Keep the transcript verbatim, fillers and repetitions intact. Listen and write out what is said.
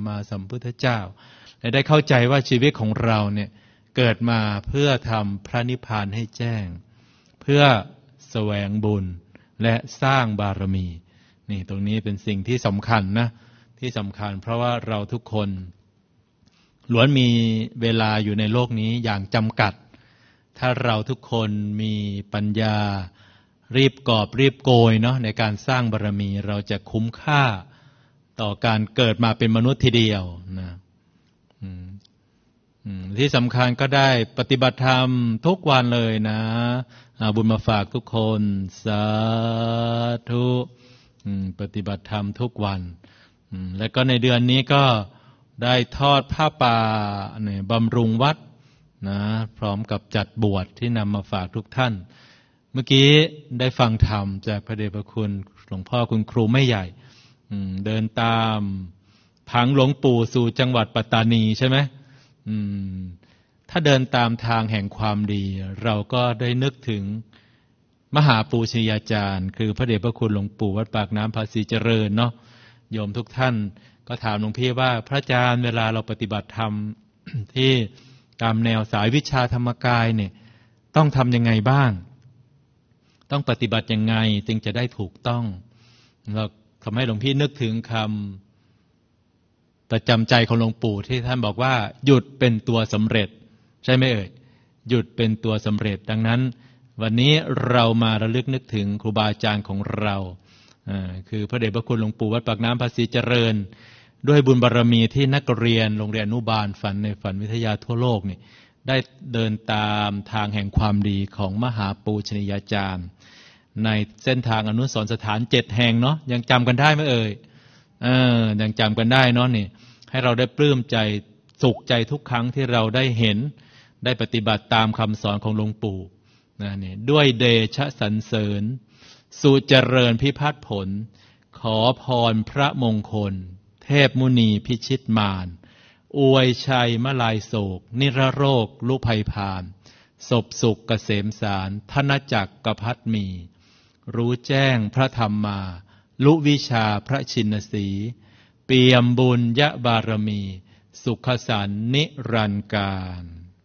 มาสัมพุทธเจ้าและได้เข้าใจว่าชีวิตของเราเนี่ยเกิดมาเพื่อทำพระนิพพานให้แจ้งเพื่อแสวงบุญและสร้างบารมีนี่ตรงนี้เป็นสิ่งที่สำคัญนะที่สำคัญเพราะว่าเราทุกคนล้วนมีเวลาอยู่ในโลกนี้อย่างจำกัดถ้าเราทุกคนมีปัญญารีบกอบรีบโกยเนาะในการสร้างบารมีเราจะคุ้มค่าต่อการเกิดมาเป็นมนุษย์ทีเดียวนะที่สำคัญก็ได้ปฏิบัติธรรมทุกวันเลยนะเอาบุญมาฝากทุกคนสาธุปฏิบัติธรรมทุกวันแล้วก็ในเดือนนี้ก็ได้ทอดผ้าป่าเนี่ยบำรุงวัดนะพร้อมกับจัดบวชที่นำมาฝากทุกท่านเมื่อกี้ได้ฟังธรรมจากพระเดชพระคุณหลวงพ่อคุณครูไม่ใหญ่เดินตามผังหลวงปู่สู่จังหวัดปัตตานีใช่ไหมถ้าเดินตามทางแห่งความดีเราก็ได้นึกถึงมหาปูชนียาจารย์คือพระเดชพระคุณหลวงปู่วัดปากน้ำภาษีเจริญเนาะโยมทุกท่านก็ถามหลวงพี่ว่าพระอาจารย์เวลาเราปฏิบัติธรรม ที่ตามแนวสายวิชาธรรมกายเนี่ยต้องทำยังไงบ้างต้องปฏิบัติยังไงจึงจะได้ถูกต้องเราทำให้หลวงพี่นึกถึงคำประจำใจของหลวงปู่ที่ท่านบอกว่าหยุดเป็นตัวสำเร็จใช่ไหมเอ่ยหยุดเป็นตัวสำเร็จดังนั้นวันนี้เรามาระลึกนึกถึงครูบาอาจารย์ของเราคือพระเดชพระคุณหลวงปู่วัดปากน้ำภาษีเจริญด้วยบุญบารรมีที่นักเรียนโรงเรียนอนุบาลฝันในฝันวิทยาทั่วโลกนี่ได้เดินตามทางแห่งความดีของมหาปูชนียาจารย์ในเส้นทางอนุสรณ์สถานเจ็ดแห่งเนาะยังจำกันได้ไหมเอ่ยเออยังจำกันได้เนาะนี่ให้เราได้ปลื้มใจสุขใจทุกครั้งที่เราได้เห็นได้ปฏิบัติตามคำสอนของหลวงปู่นะนี่ด้วยเดชะสรรเสริญสู่เจริญพิพัฒน์ผลขอพรพระมงคลเทพมุนีพิชิตมารอวยชัยมลายโศกนิรโรคลุภัยพานศพสุขเกษมสารธนจักรกพัฒมีรู้แจ้งพระธรรมมาลุวิชาพระชินสีเปี่ยมบุญยะบารมีสุขสันต์นิรันดร์กาล